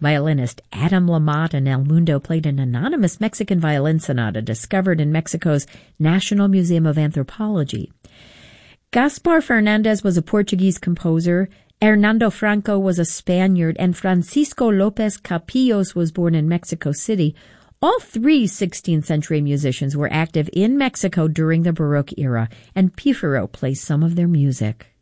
Violinist Adam Lamotte and El Mundo played an anonymous Mexican violin sonata discovered in Mexico's National Museum of Anthropology. Gaspar Fernandez was a Portuguese composer, Hernando Franco was a Spaniard, and Francisco Lopez Capillos was born in Mexico City. All three 16th century musicians were active in Mexico during the Baroque era, and Pífaro plays some of their music.